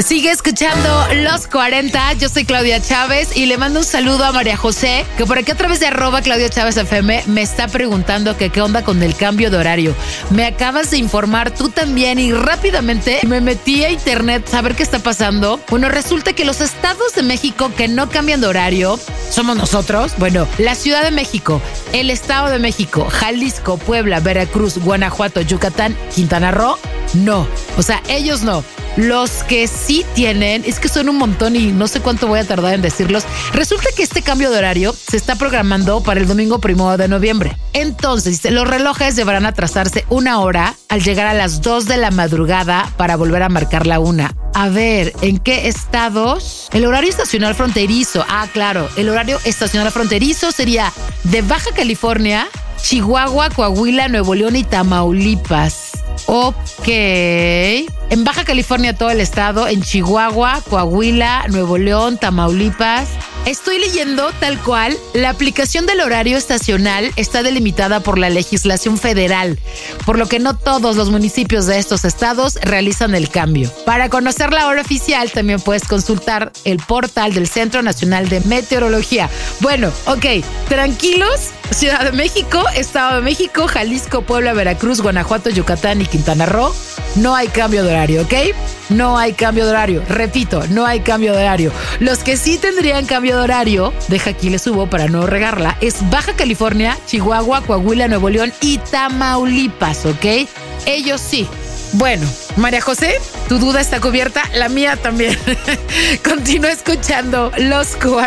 Sigue escuchando Los 40. Yo soy Claudia Chávez y le mando un saludo a María José, que por aquí a través de @Claudia Chávez FM me está preguntando que qué onda con el cambio de horario. Me acabas de informar tú también y rápidamente me metí a internet a ver qué está pasando. Bueno, resulta que los estados de México que no cambian de horario somos nosotros. Bueno, la Ciudad de México, el Estado de México, Jalisco, Puebla, Veracruz, Guanajuato, Yucatán, Quintana Roo, no. O sea, ellos no. Los que sí tienen, es que son un montón y no sé cuánto voy a tardar en decirlos. Resulta que este cambio de horario se está programando para el domingo 1 de noviembre. Entonces, los relojes deberán atrasarse 1 hora al llegar a las 2 de la madrugada para volver a marcar la 1. A ver, ¿en qué estados? El horario estacional fronterizo. Ah, claro, el horario estacional fronterizo sería de Baja California, Chihuahua, Coahuila, Nuevo León y Tamaulipas. Ok. En Baja California todo el estado, en Chihuahua, Coahuila, Nuevo León, Tamaulipas. Estoy leyendo tal cual, la aplicación del horario estacional está delimitada por la legislación federal, por lo que no todos los municipios de estos estados realizan el cambio. Para conocer la hora oficial también puedes consultar el portal del Centro Nacional de Meteorología. Bueno, ok, tranquilos. Ciudad de México, Estado de México, Jalisco, Puebla, Veracruz, Guanajuato, Yucatán y Quintana Roo. No hay cambio de horario, ¿ok? No hay cambio de horario. Repito, no hay cambio de horario. Los que sí tendrían cambio de horario, deja aquí le subo para no regarla, es Baja California, Chihuahua, Coahuila, Nuevo León y Tamaulipas, ¿ok? Ellos sí. Bueno, María José, tu duda está cubierta, la mía también. Continúa escuchando Los 40.